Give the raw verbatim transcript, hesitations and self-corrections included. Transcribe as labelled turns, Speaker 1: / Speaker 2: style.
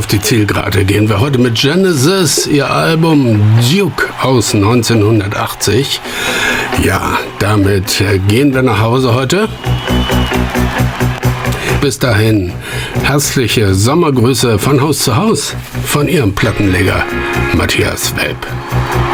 Speaker 1: auf die Zielgerade gehen wir heute mit Genesis, ihr Album Duke aus neunzehnhundertachtzig. Ja, damit gehen wir nach Hause heute. Bis dahin, herzliche Sommergrüße von Haus zu Haus von Ihrem Plattenleger Matthias Welp.